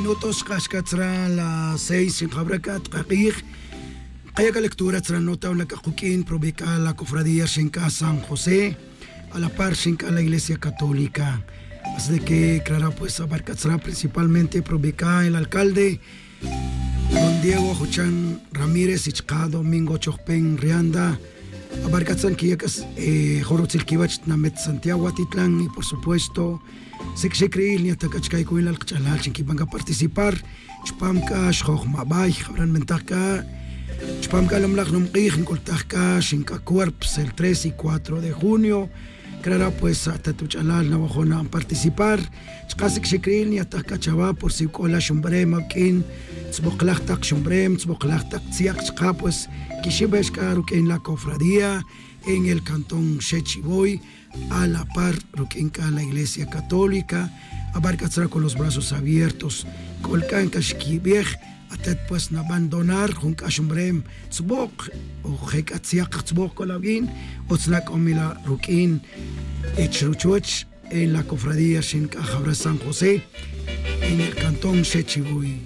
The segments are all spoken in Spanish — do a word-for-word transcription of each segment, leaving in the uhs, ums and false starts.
minutos, Kashkatra, las seis en Jabrakat, Kakij. Kaya ka lectura tra nota una kakukin, probica la cofradía Shinka San José, a la par Shinka la Iglesia Católica. Así de que, claro, pues abarcará principalmente probica el alcalde, don Diego Juchan Ramírez, Ichka Domingo Chokpen Rianda, abarcarán que ya que Jorotzil Kibach Namet Santiago Atitlán y por supuesto, Sekshekriil ni Atakachkai Kuilal Chalal, que van a participar, Chpamka, Shok Mabay, Habran Mentaka. Chpamka Lamlach Numqij, Nkoltajka, Shinka Cuerps, el tres y cuatro de junio. Claro, pues hasta Tuchalal no van a participar. Chkasik Shekril ni Ataka Chava por si cola Shumbrem, Akin, Tzboklachtak Shumbrem, Tzboklachtak Tziak Chka, pues Kishibeshka, Ruken la cofradía en el cantón Shechiboy, a la par Rukenka la Iglesia Católica, abarcará con los brazos abiertos. Kolkan Kashkibiej. Atet pues na abandonar junka shumbrem tzbok o jekatsiak tzbok kolagin otzlak omila rukin echruchuch en la cofradía Shinka Jabra San José en el cantón Shechibuy.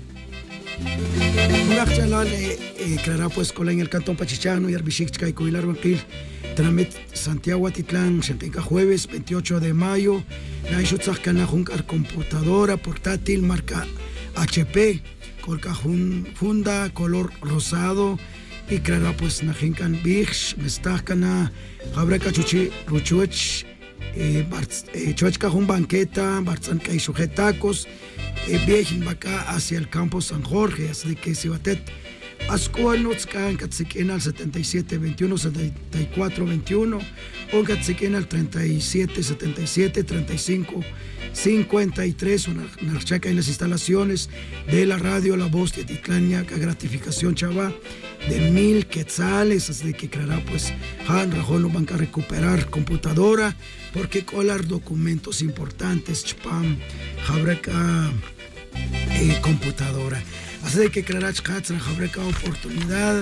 Ulachchalal clara pues cola en el cantón Pachichano y Arbishikchka y Coilar Banquil Tramit Santiago Atitlán Shentenka jueves veintiocho de mayo Naishutzak Kana Junkar computadora portátil marca H P Colca funda color rosado y claro pues najinkan bich mestahkana jabreka chuchi ruchuch chuechka jun banqueta barzanka y sujetacos viejin vaca hacia el campo San Jorge, así que si batet ascuanotzka en katsikena al setenta y siete veintiuno setenta y cuatro veintiuno o katsikena al treinta y siete setenta y siete treinta y cinco cincuenta y tres, una narchaca en las instalaciones de la radio La Voz de Atitlán, que gratificación chava de mil quetzales, así que claro pues Han Rajón no van a recuperar computadora porque colar documentos importantes chpam jabreca eh, computadora, así que claro jabreca oportunidad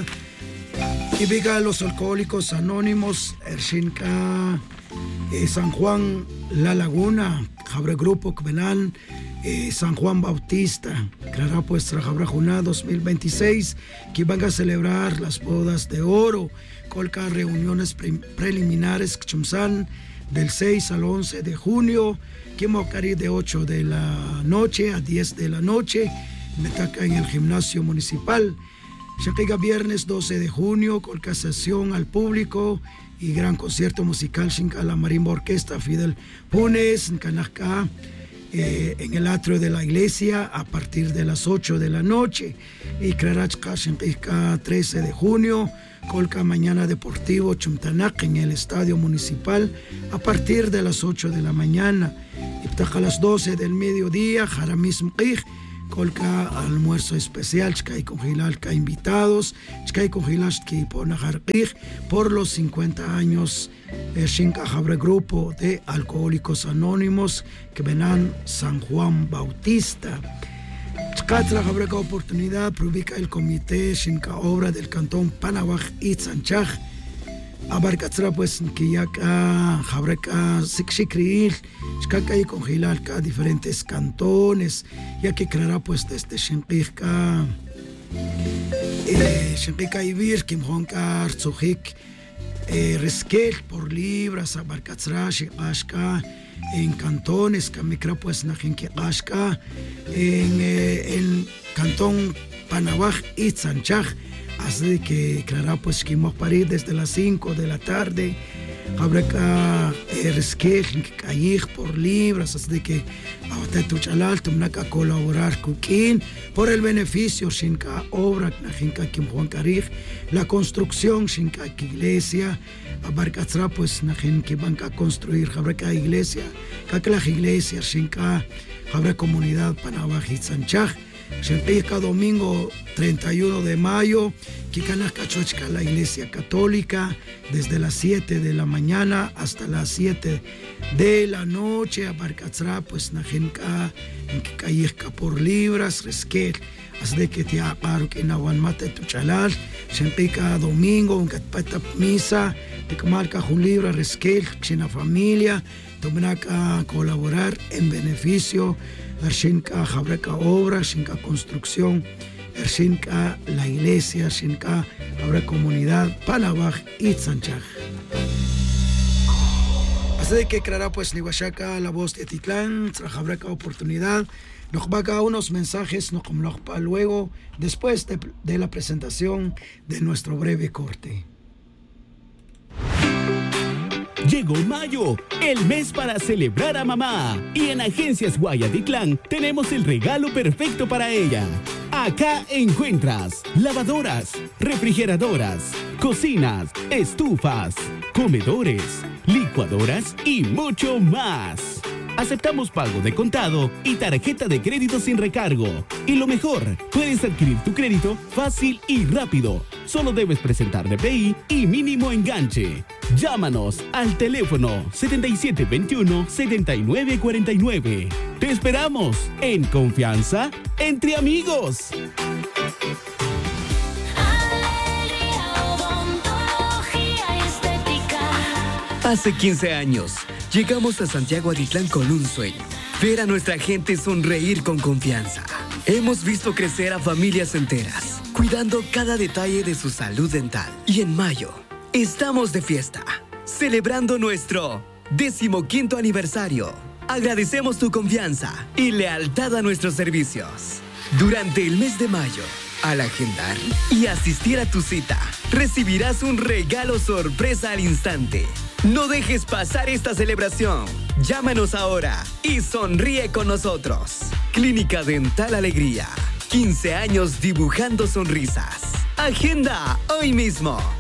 y viga los alcohólicos anónimos Ershinka eh, San Juan La Laguna Jabre Grupo Kbelan, eh, San Juan Bautista, claro pues Trajabra Juná dos mil veintiséis, que van a celebrar las bodas de oro, colca reuniones pre preliminares Kchumsan del seis al once de junio, que mocari de ocho de la noche a diez de la noche, metaca en el gimnasio municipal, Shakiga viernes doce de junio, colca sesión al público, y gran concierto musical Shinka la Marimba Orquesta Fidel Punes en Kanaka eh, en el atrio de la iglesia a partir de las ocho de la noche y Klarachka Shinka trece de junio Colca Mañana Deportivo Chumtanak en el estadio municipal a partir de las ocho de la mañana y a las doce del mediodía Jaramis Mqij Colca almuerzo especial, Chkai Congilalka invitados, Chkai Congilalki Ponajarqij por los cincuenta años el Shinka Jabre Grupo de Alcohólicos Anónimos que venan San Juan Bautista. Chkatra Jabreka oportunidad publica el comité Shinka Obra del Cantón Panabaj y Sanchaj. Abarcatra pues que ya acá Jabreka Sikshikriil, Chkaka y Congilalka diferentes cantones, ya que claro pues desde Shimpika eh, Shimpika Ibir, Kimhonkar, Tzuhik, eh, Reskel por libras, Abarcatra, Shikashka, en cantones, Kamikra pues Najinke Ashka, en eh, el cantón Panabaj y Sanchaj. Así que, claro, pues que hemos parido desde las cinco de la tarde. Habrá que resquejar, que por libras. Así que, ahora tu chalal, tu mnaca colaborar con quien por el beneficio, Shinka obra, Najinka Kim Juan Karij, la construcción, Shinka iglesia. Abarcatra, pues, Najin que van a construir, habrá que iglesia, que la iglesia, Shinka, habrá comunidad Panabaj Sanchaj. Shempika domingo treinta y uno de mayo, Kikanakachochka la Iglesia Católica, desde las siete de la mañana hasta las siete de la noche, Abarcatra, pues Najenka, en Kikayeka por libras, Resquel, así de que te aparo que Nawan Mate Tuchalal, Shempika domingo, en Katpata misa, de Kamarka un libra, Resquel, China familia, Tomnaka colaborar en beneficio Ershinka Jabreka Obra, Shinka Construcción, Ershinka La Iglesia, Shinka Habrá Comunidad, Palabaj y Tzanchaj. Así de que creará pues Liwashaka, la voz de Titlán, Trajabreka Oportunidad. Nos va a unos mensajes, nos va luego, después de, de la presentación de nuestro breve corte. Llegó mayo, el mes para celebrar a mamá. Y en Agencias Guayatitlán tenemos el regalo perfecto para ella. Acá encuentras lavadoras, refrigeradoras, cocinas, estufas, comedores, licuadoras y mucho más. Aceptamos pago de contado y tarjeta de crédito sin recargo. Y lo mejor, puedes adquirir tu crédito fácil y rápido. Solo debes presentar D P I y mínimo enganche. Llámanos al teléfono setenta y siete veintiuno, setenta y nueve cuarenta y nueve. Te esperamos en confianza entre amigos. Hace quince años, llegamos a Santiago Atitlán con un sueño: ver a nuestra gente sonreír con confianza. Hemos visto crecer a familias enteras, cuidando cada detalle de su salud dental. Y en mayo, estamos de fiesta, celebrando nuestro decimoquinto aniversario. Agradecemos tu confianza y lealtad a nuestros servicios. Durante el mes de mayo, al agendar y asistir a tu cita, recibirás un regalo sorpresa al instante. No dejes pasar esta celebración. Llámanos ahora y sonríe con nosotros. Clínica Dental Alegría. quince años dibujando sonrisas. Agenda hoy mismo.